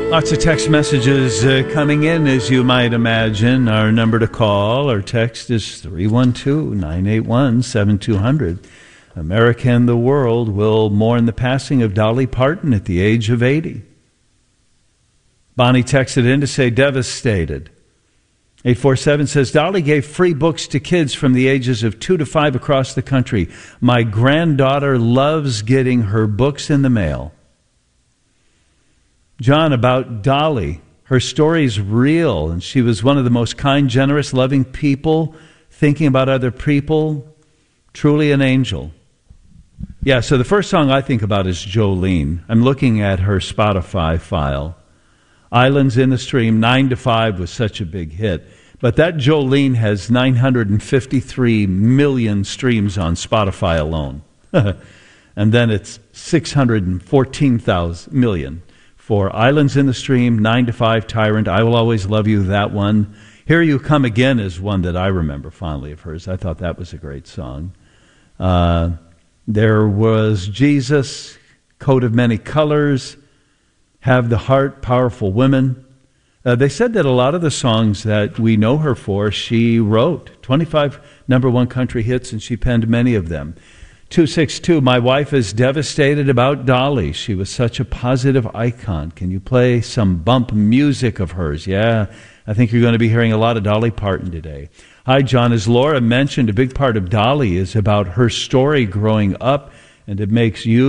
Lots of text messages coming in, as you might imagine. Our number to call or text is 312-981-7200. America and the world will mourn the passing of Dolly Parton at the age of 80. Bonnie texted in to say, devastated. 847 says, Dolly gave free books to kids from the ages of 2 to 5 across the country. My granddaughter loves getting her books in the mail. John, about Dolly, her story's real, and she was one of the most kind, generous, loving people, thinking about other people, truly an angel. Yeah, so the first song I think about is Jolene. I'm looking at her Spotify file. Islands in the Stream, 9 to 5 was such a big hit. But that Jolene has 953 million streams on Spotify alone. And then it's 614,000 million for Islands in the Stream, 9 to 5, Tyrant, I Will Always Love You, that one. Here You Come Again is one that I remember fondly of hers. I thought that was a great song. There was Jesus, Coat of Many Colors, Have the Heart, Powerful Women. They said that a lot of the songs that we know her for, she wrote. 25 number one country hits, and she penned many of them. 262, my wife is devastated about Dolly. She was such a positive icon. Can you play some bump music of hers? Yeah, I think you're going to be hearing a lot of Dolly Parton today. Hi, John. As Laura mentioned, a big part of Dolly is about her story growing up, and it makes you